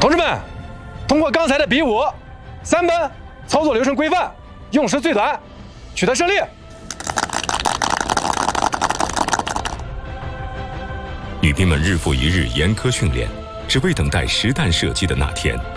同志们，通过刚才的比武，3班操作流程规范，用时最短，取得胜利。 女兵们日复一日严苛训练，只为等待实弹射击的那天。